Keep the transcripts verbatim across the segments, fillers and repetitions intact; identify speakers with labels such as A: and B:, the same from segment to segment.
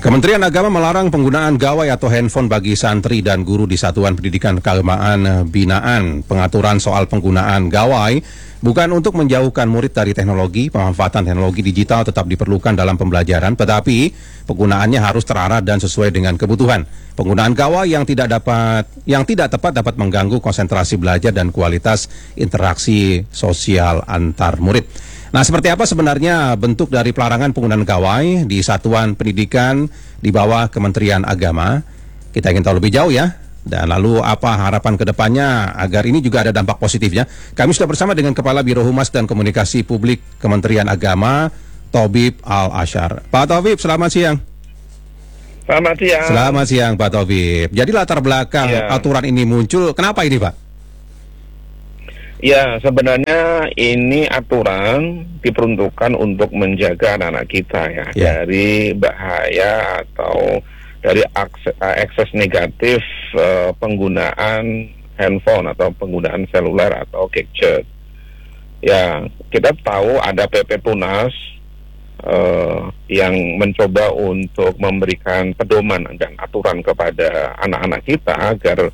A: Kementerian Agama melarang penggunaan gawai atau handphone bagi santri dan guru di Satuan Pendidikan Keagamaan Binaan. Pengaturan soal penggunaan gawai bukan untuk menjauhkan murid dari teknologi, pemanfaatan teknologi digital tetap diperlukan dalam pembelajaran, tetapi penggunaannya harus terarah dan sesuai dengan kebutuhan. Penggunaan gawai yang tidak dapat, yang tidak tepat dapat mengganggu konsentrasi belajar dan kualitas interaksi sosial antar murid. Nah, seperti apa sebenarnya bentuk dari pelarangan penggunaan gawai di Satuan Pendidikan di bawah Kementerian Agama? Kita ingin tahu lebih jauh ya. Dan lalu apa harapan ke depannya agar ini juga ada dampak positifnya? Kami sudah bersama dengan Kepala Biro Humas dan Komunikasi Publik Kementerian Agama, Thobib Al-Asyar. Pak Thobib, selamat siang.
B: Selamat siang.
A: Selamat siang Pak Thobib. Jadi latar belakang ya. Aturan ini muncul, kenapa ini Pak?
B: Ya, sebenarnya ini aturan diperuntukkan untuk menjaga anak-anak kita ya, ya. dari bahaya atau dari akses, akses negatif uh, penggunaan handphone atau penggunaan seluler atau gadget. Ya, kita tahu ada P P Tunas uh, yang mencoba untuk memberikan pedoman dan aturan kepada anak-anak kita agar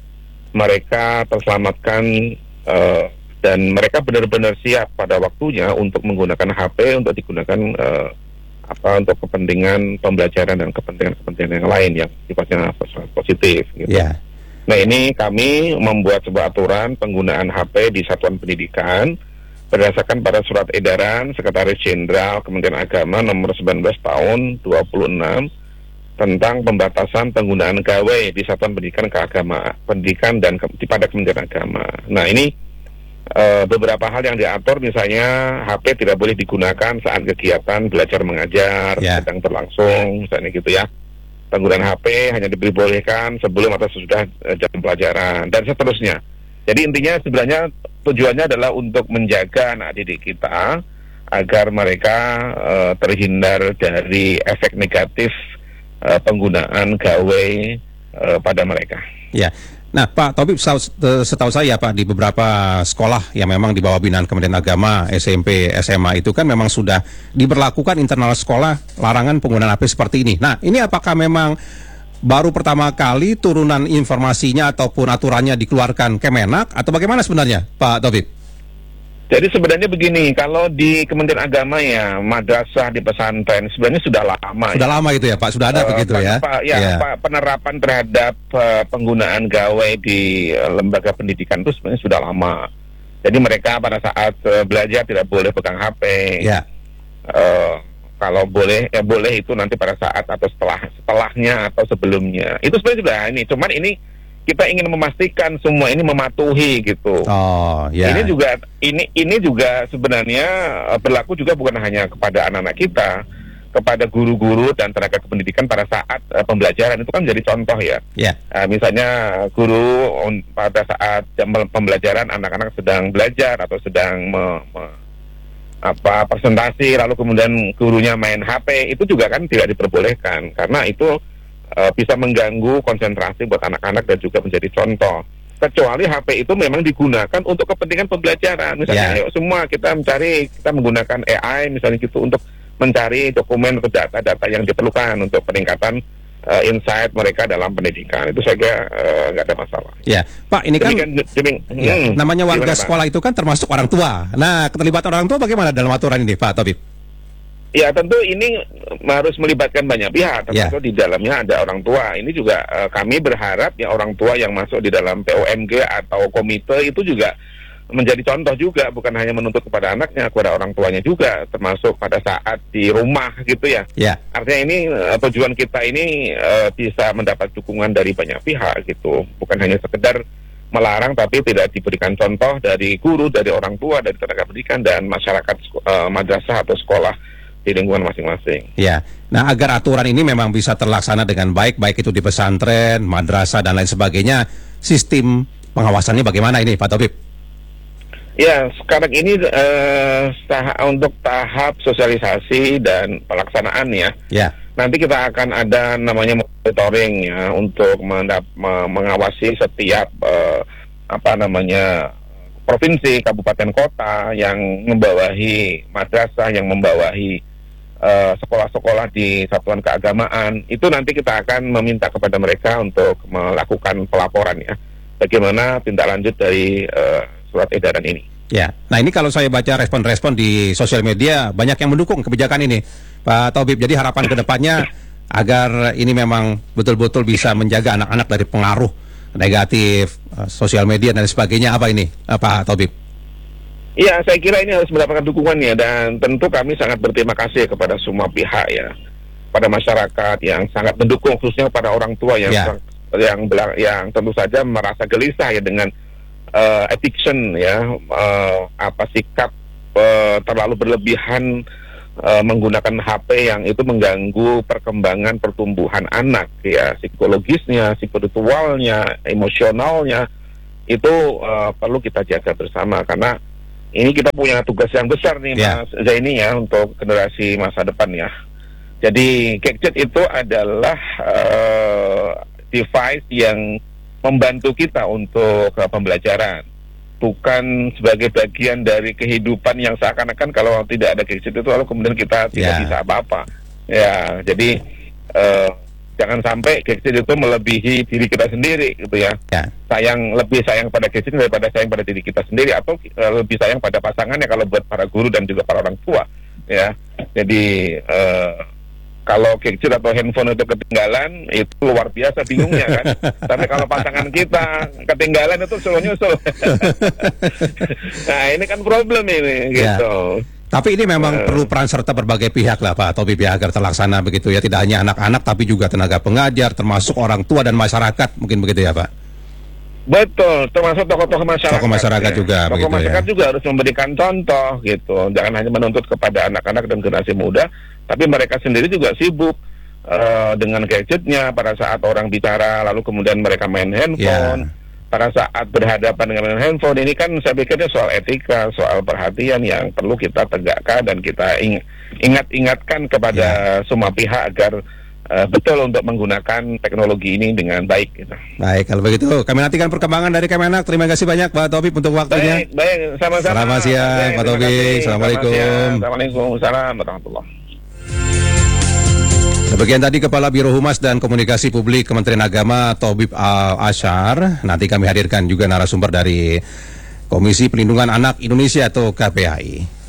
B: mereka terselamatkan uh, dan mereka benar-benar siap pada waktunya untuk menggunakan H P untuk digunakan uh, apa untuk kepentingan pembelajaran dan kepentingan-kepentingan yang lain yang sifatnya positif gitu. Yeah. Nah, ini kami membuat sebuah aturan penggunaan H P di Satuan Pendidikan berdasarkan pada surat edaran Sekretaris Jenderal Kementerian Agama nomor sembilan belas tahun dua puluh enam tentang pembatasan penggunaan gawai di Satuan Pendidikan Keagamaan, Pendidikan dan ke, pada Kementerian Agama. Nah, ini Uh, beberapa hal yang diatur, misalnya H P tidak boleh digunakan saat kegiatan belajar mengajar yeah. sedang berlangsung, misalnya gitu ya. Penggunaan H P hanya diperbolehkan sebelum atau sesudah uh, jam pelajaran dan seterusnya. Jadi intinya sebenarnya tujuannya adalah untuk menjaga anak didik kita agar mereka uh, terhindar dari efek negatif uh, penggunaan gawai uh, pada mereka.
A: Ya. Yeah. Nah, Pak Thobib, setahu saya Pak, di beberapa sekolah yang memang di bawah binaan Kementerian Agama, S M P, S M A itu kan memang sudah diberlakukan internal sekolah larangan penggunaan H P seperti ini. Nah, ini apakah memang baru pertama kali turunan informasinya ataupun aturannya dikeluarkan Kemenak atau bagaimana sebenarnya, Pak Thobib?
B: Jadi sebenarnya begini, kalau di Kementerian Agama ya, madrasah di pesantren sebenarnya sudah lama.
A: Sudah
B: ya.
A: lama itu ya Pak, sudah ada uh, begitu ya?
B: Pak, ya, yeah. Pak, penerapan terhadap uh, penggunaan gawai di uh, lembaga pendidikan itu sebenarnya sudah lama. Jadi mereka pada saat uh, belajar tidak boleh pegang H P.
A: Yeah.
B: Uh, kalau boleh, ya boleh itu nanti pada saat atau setelah setelahnya atau sebelumnya. Itu sebenarnya sudah ini, cuman ini kita ingin memastikan semua ini mematuhi gitu.
A: Oh, yeah.
B: Ini juga ini ini juga sebenarnya berlaku juga bukan hanya kepada anak-anak kita, kepada guru-guru dan tenaga kependidikan pada saat uh, pembelajaran itu kan jadi contoh ya.
A: Yeah.
B: Uh, misalnya guru um, pada saat jam pembelajaran anak-anak sedang belajar atau sedang me, me, apa presentasi lalu kemudian gurunya main H P, itu juga kan tidak diperbolehkan karena itu Uh, bisa mengganggu konsentrasi buat anak-anak dan juga menjadi contoh. Kecuali H P itu memang digunakan untuk kepentingan pembelajaran. Misalnya, yeah. ayo semua kita mencari, kita menggunakan A I misalnya gitu untuk mencari dokumen atau data-data yang diperlukan untuk peningkatan uh, insight mereka dalam pendidikan. Itu saya kira nggak uh, ada masalah.
A: Ya, Pak, ini kan
B: demikian, demikian,
A: ya,
B: hmm,
A: namanya warga
B: gimana,
A: sekolah Pak? Itu kan termasuk orang tua. Nah, keterlibatan orang tua bagaimana dalam aturan ini, Pak Thobib?
B: Ya, tentu ini harus melibatkan banyak pihak, termasuk yeah. di dalamnya ada orang tua. Ini juga uh, kami berharap ya orang tua yang masuk di dalam P O M G atau komite itu juga menjadi contoh juga, bukan hanya menuntut kepada anaknya, kepada orang tuanya juga, termasuk pada saat di rumah gitu ya.
A: Yeah.
B: Artinya ini uh, tujuan kita ini uh, bisa mendapat dukungan dari banyak pihak gitu, bukan hanya sekedar melarang tapi tidak diberikan contoh dari guru, dari orang tua, dari tenaga pendidikan dan masyarakat uh, madrasah atau sekolah di lingkungan masing-masing.
A: Ya, nah agar aturan ini memang bisa terlaksana dengan baik, baik itu di pesantren, madrasah dan lain sebagainya, sistem pengawasannya bagaimana ini, Pak Thobib?
B: Ya, sekarang ini uh, untuk tahap sosialisasi dan pelaksanaan ya.
A: Ya.
B: Nanti kita akan ada namanya monitoring ya untuk mendap- mengawasi setiap uh, apa namanya provinsi, kabupaten, kota yang membawahi madrasah, yang membawahi uh, sekolah-sekolah di satuan keagamaan, itu nanti kita akan meminta kepada mereka untuk melakukan pelaporan ya, bagaimana tindak lanjut dari uh, surat edaran ini.
A: Ya, nah ini kalau saya baca respon-respon di sosial media, banyak yang mendukung kebijakan ini, Pak Taubib. Jadi harapan kedepannya agar ini memang betul-betul bisa menjaga anak-anak dari pengaruh negatif, uh, sosial media dan sebagainya, apa ini, uh, Pak Taubib?
B: Iya, saya kira ini harus mendapatkan dukungannya, dan tentu kami sangat berterima kasih kepada semua pihak ya, pada masyarakat yang sangat mendukung, khususnya pada orang tua yang
A: ya.
B: yang belang, yang tentu saja merasa gelisah ya dengan uh, addiction ya, uh, apa sikap uh, terlalu berlebihan Uh, menggunakan H P yang itu mengganggu perkembangan pertumbuhan anak ya, psikologisnya, spiritualnya, emosionalnya itu uh, perlu kita jaga bersama, karena ini kita punya tugas yang besar nih yeah. Mas Zaini ya, untuk generasi masa depan ya. Jadi gadget itu adalah uh, device yang membantu kita untuk uh, pembelajaran, bukan sebagai bagian dari kehidupan yang seakan-akan kalau tidak ada gadget itu lalu kemudian kita tidak yeah. bisa apa-apa. Ya, jadi uh, jangan sampai gadget itu melebihi diri kita sendiri gitu ya. Yeah. Sayang, lebih sayang pada gadget daripada sayang pada diri kita sendiri, atau uh, lebih sayang pada pasangannya kalau buat para guru dan juga para orang tua. Ya, jadi uh, kalau gadget atau handphone itu ketinggalan, itu luar biasa bingungnya kan. Tapi kalau pasangan kita ketinggalan itu suruh nyusul. Nah ini kan problem ini gitu.
A: Ya. Tapi ini memang uh, perlu peran serta berbagai pihak lah Pak Taubib ya, agar terlaksana begitu ya. Tidak hanya anak-anak tapi juga tenaga pengajar, termasuk orang tua dan masyarakat, mungkin begitu ya Pak.
B: Betul, termasuk tokoh-tokoh masyarakat.
A: Tokoh masyarakat ya. juga.
B: Tokoh
A: begitu,
B: masyarakat
A: ya.
B: juga harus memberikan contoh gitu. Jangan hanya menuntut kepada anak-anak dan generasi muda, tapi mereka sendiri juga sibuk uh, dengan gadgetnya pada saat orang bicara, lalu kemudian mereka main handphone. Yeah. Pada saat berhadapan dengan main handphone, ini kan saya pikirnya soal etika, soal perhatian yang perlu kita tegakkan dan kita ing- ingat-ingatkan kepada yeah. semua pihak agar Uh, betul untuk menggunakan teknologi ini dengan baik gitu.
A: Baik, kalau begitu kami nantikan perkembangan dari Kemenak. Terima kasih banyak Pak Taubib untuk waktunya.
B: Baik, baik, sama-sama.
A: Selamat siang Pak Taubib. Assalamualaikum.
B: Assalamualaikum warahmatullahi.
A: Demikian tadi Kepala Biro Humas dan Komunikasi Publik Kementerian Agama Taubib Al-Asyar. Nanti kami hadirkan juga narasumber dari Komisi Perlindungan Anak Indonesia atau K P A I.